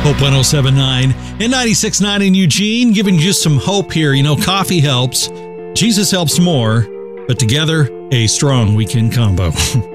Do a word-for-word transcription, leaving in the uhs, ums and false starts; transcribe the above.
Hope one oh seven point nine and ninety-six point nine in Eugene, giving you some hope here. You know, coffee helps. Jesus helps more, but together, a strong weekend combo.